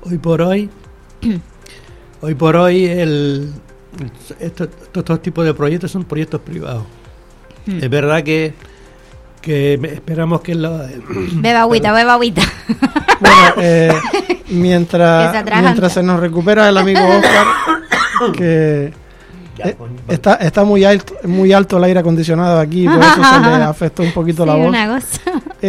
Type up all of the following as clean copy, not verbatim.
Hoy por hoy estos tipos de proyectos son proyectos privados. Es verdad que esperamos que beba agüita. Bueno, mientras se nos recupera el amigo Óscar, que está muy alto el aire acondicionado aquí, por eso se le afectó un poquito la voz. Una cosa.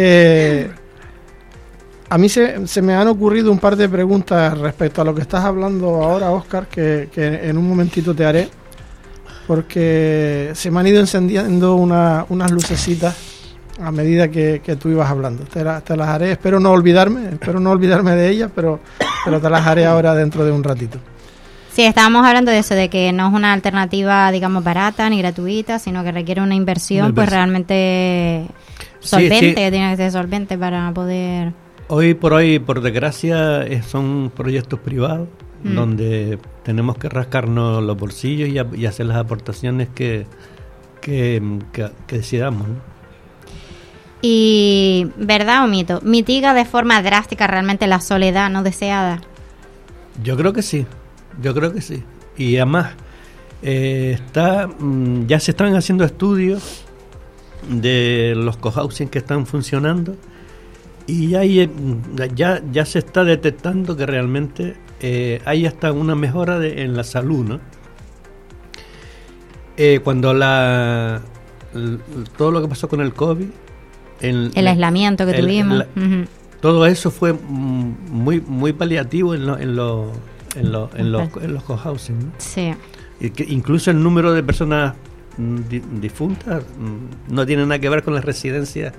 A mí se me han ocurrido un par de preguntas respecto a lo que estás hablando ahora, Óscar, que en un momentito te haré, porque se me han ido encendiendo unas lucecitas a medida que tú ibas hablando. Te las haré, espero no olvidarme de ellas, pero te las haré ahora dentro de un ratito. Sí, estábamos hablando de eso, de que no es una alternativa, digamos, barata ni gratuita, sino que requiere una inversión pues realmente solvente, sí. Tiene que ser solvente para poder... Hoy, por desgracia, son proyectos privados donde tenemos que rascarnos los bolsillos y hacer las aportaciones que decidamos, ¿no? Y, ¿verdad o mito? ¿Mitiga de forma drástica realmente la soledad no deseada? Yo creo que sí. Y además, ya se están haciendo estudios de los cohousing que están funcionando. Y ya se está detectando que realmente hay hasta una mejora en la salud, ¿no? Cuando todo lo que pasó con el COVID, el aislamiento que tuvimos, todo eso fue muy paliativo en los cohousing, ¿no? Sí. Y que incluso el número de personas difuntas no tiene nada que ver con las residencias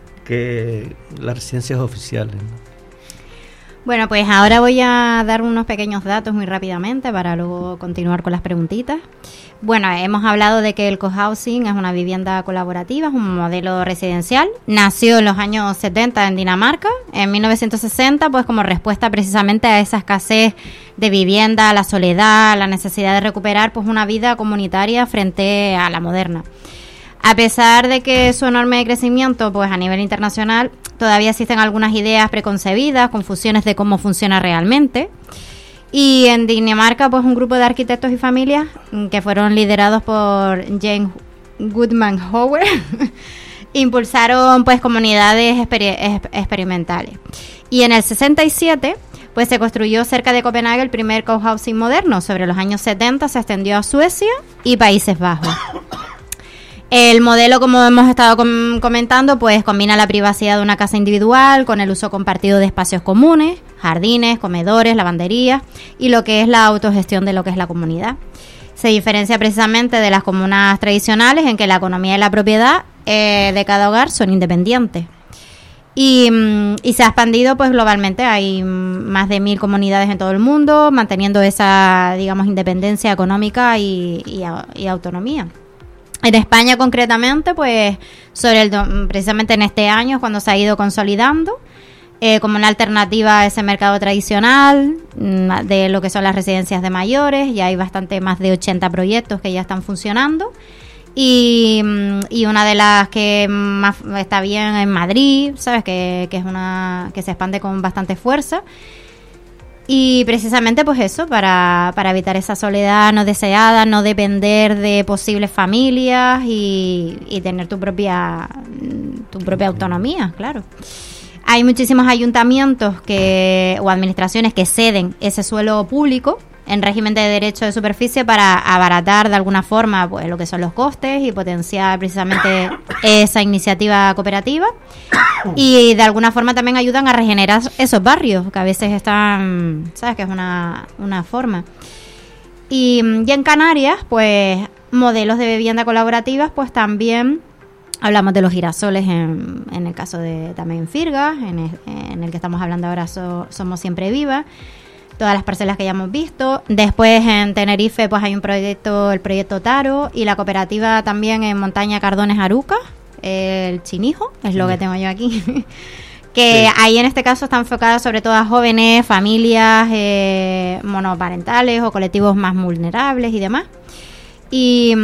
oficiales, ¿no? Bueno, pues ahora voy a dar unos pequeños datos muy rápidamente para luego continuar con las preguntitas. Bueno, hemos hablado de que el cohousing es una vivienda colaborativa, es un modelo residencial. Nació en los años 70 en Dinamarca, en 1960, pues como respuesta precisamente a esa escasez de vivienda, a la soledad, a la necesidad de recuperar pues una vida comunitaria frente a la moderna. A pesar de que su enorme crecimiento pues a nivel internacional, todavía existen algunas ideas preconcebidas, confusiones de cómo funciona realmente. Y en Dinamarca, pues un grupo de arquitectos y familias que fueron liderados por James Goodman Howard impulsaron pues comunidades experimentales. Y en el 67 pues se construyó cerca de Copenhague el primer cohousing moderno. Sobre los años 70 se extendió a Suecia y Países Bajos. El modelo, como hemos estado comentando, pues combina la privacidad de una casa individual con el uso compartido de espacios comunes, jardines, comedores, lavanderías y lo que es la autogestión de lo que es la comunidad. Se diferencia precisamente de las comunas tradicionales en que la economía y la propiedad de cada hogar son independientes. Y se ha expandido pues globalmente, hay más de 1.000 comunidades en todo el mundo, manteniendo esa, digamos, independencia económica y autonomía. En España concretamente, pues precisamente en este año es cuando se ha ido consolidando como una alternativa a ese mercado tradicional de lo que son las residencias de mayores. Ya hay bastante más de 80 proyectos que ya están funcionando. Y una de las que más está bien en Madrid, ¿sabes? Que es una que se expande con bastante fuerza. Y precisamente pues eso, para evitar esa soledad no deseada, no depender de posibles familias y tener tu propia autonomía, claro. Hay muchísimos ayuntamientos o administraciones que ceden ese suelo público en régimen de derecho de superficie para abaratar de alguna forma pues lo que son los costes y potenciar precisamente esa iniciativa cooperativa, y de alguna forma también ayudan a regenerar esos barrios que a veces están, sabes, que es una forma. Y en Canarias pues modelos de vivienda colaborativas pues también hablamos de los girasoles en el caso de también Firgas, en el que estamos hablando ahora Somos Siempre Viva. Todas las parcelas que ya hemos visto. Después en Tenerife pues hay el proyecto Taro, y la cooperativa también en Montaña Cardones Aruca, el Chinijo, es lo que tengo yo aquí, que sí. Ahí en este caso está enfocada sobre todo a jóvenes, familias monoparentales o colectivos más vulnerables y demás. Y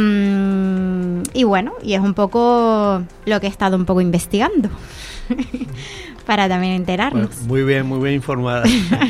bueno, y es un poco lo que he estado un poco investigando para también enterarnos. Bueno, muy bien informada.